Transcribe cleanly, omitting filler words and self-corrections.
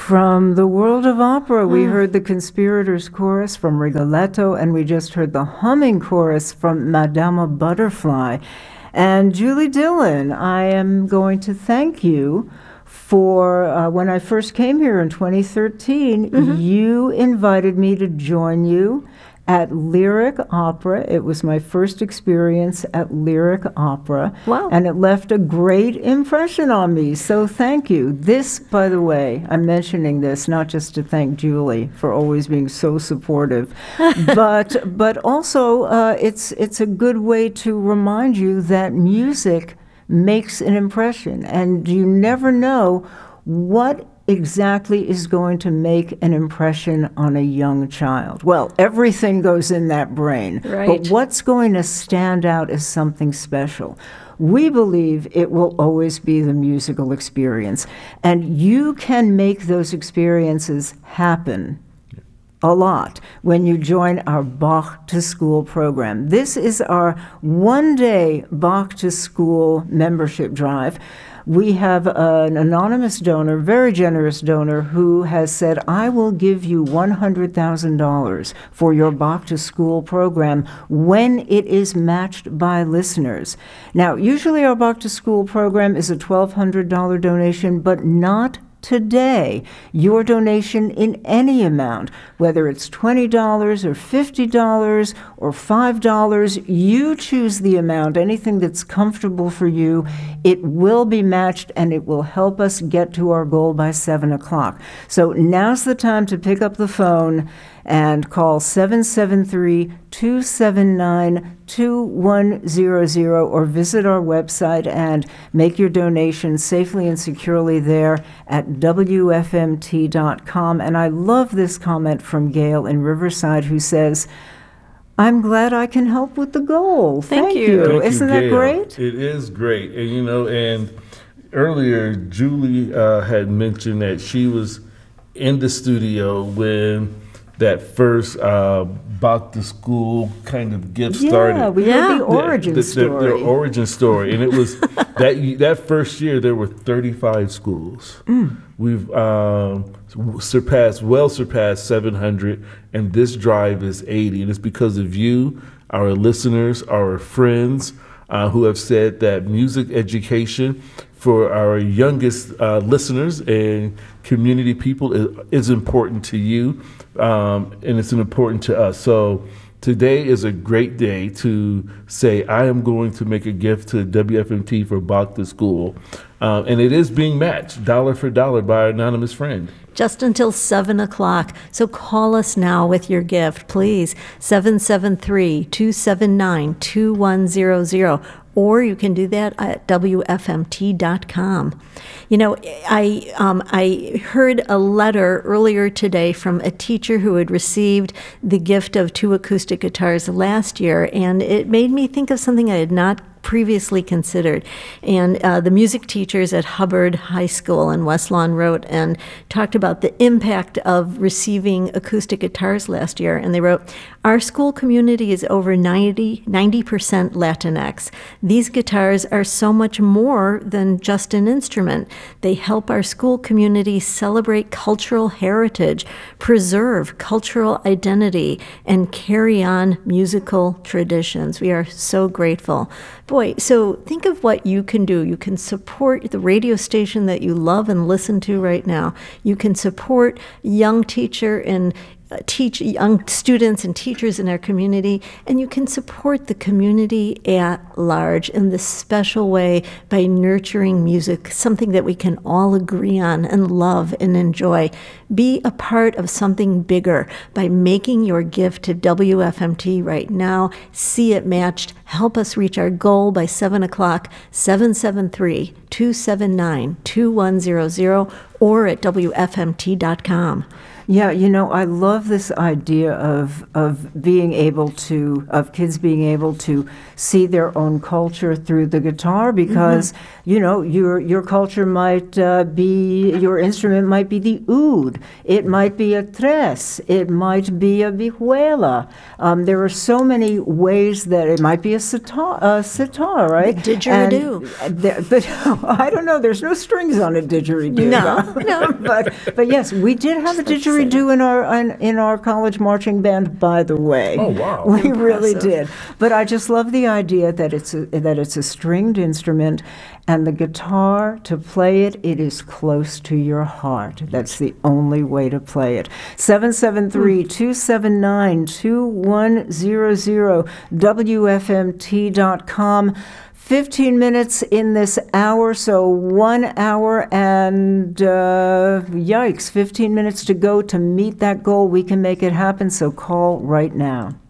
From the world of opera, we heard the Conspirators chorus from Rigoletto, and we just heard the humming chorus from Madama Butterfly. And Julie Dillon, I am going to thank you for when I first came here in 2013, you invited me to join you at Lyric Opera. It was my first experience at Lyric Opera. Wow. And it left a great impression on me, so thank you. This, by the way, I'm mentioning this not just to thank Julie for always being so supportive, but also it's a good way to remind you that music makes an impression, and you never know what exactly is going to make an impression on a young child. Well, everything goes in that brain, right. But what's going to stand out as something special? We believe it will always be the musical experience, and you can make those experiences happen a lot when you join our Bach to School program. This is our one-day Bach to School membership drive. We have an anonymous donor, very generous donor, who has said, I will give you $100,000 for your Bach to School program when it is matched by listeners. Now, usually our Bach to School program is a $1,200 donation, but not today. Your donation in any amount, whether it's $20 or $50 or $5, you choose the amount, anything that's comfortable for you. It will be matched, and it will help us get to our goal by 7 o'clock. So now's the time to pick up the phone and call 773-279-2100 or visit our website and make your donation safely and securely there at WFMT.com. And I love this comment from Gail in Riverside, who says, I'm glad I can help with the goal. Thank you. Thank Isn't you, that Gail. great? It is great. And, and earlier, Julie had mentioned that she was in the studio when that first Bach to School kind of gift started. Yeah, we heard the origin story. The origin story. And it was that first year, there were 35 schools. We've surpassed 700, and this drive is 80. And it's because of you, our listeners, our friends, who have said that music education for our youngest listeners and community people is important to you, and it's important to us. So today is a great day to say, I am going to make a gift to WFMT for Bach to School. And it is being matched dollar for dollar by our anonymous friend. Just until 7 o'clock. So call us now with your gift, please. 773-279-2100. Or you can do that at WFMT.com. I heard a letter earlier today from a teacher who had received the gift of 2 acoustic guitars last year, and it made me think of something I had not previously considered. And the music teachers at Hubbard High School in West Lawn wrote and talked about the impact of receiving acoustic guitars last year. And they wrote, our school community is over 90% Latinx. These guitars are so much more than just an instrument. They help our school community celebrate cultural heritage, preserve cultural identity, and carry on musical traditions. We are so grateful. Boy, so think of what you can do. You can support the radio station that you love and listen to right now. You can support young teacher and teach young students and teachers in our community, and you can support the community at large in this special way by nurturing music, something that we can all agree on and love and enjoy. Be a part of something bigger by making your gift to WFMT right now. See it matched. Help us reach our goal by 7 o'clock, 773-279-2100 or at WFMT.com. Yeah, I love this idea of kids being able to see their own culture through the guitar, because your culture might be, your instrument might be the oud, it might be a tres, it might be a vihuela. There are so many ways that it might be a sitar, right? Didgeridoo. But I don't know. There's no strings on a didgeridoo. No. But yes, we did have a didgeridoo in our college marching band, by the way. Oh, wow. We really did. But I just love the idea that it's a stringed instrument, and the guitar, to play it, it is close to your heart. That's the only way to play it. 773-279-2100, WFMT.com. 15 minutes in this hour, so 1 hour and, 15 minutes to go to meet that goal. We can make it happen, so call right now.